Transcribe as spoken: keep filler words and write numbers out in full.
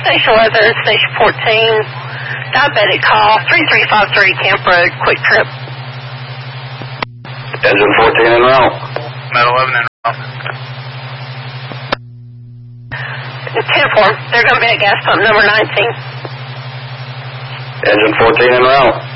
Station weather, Station fourteen, diabetic call, three three five three Camp Road, quick trip. Engine fourteen en route. Met eleven en route. ten four, they're going to be at gas pump number nineteen. Engine fourteen en route.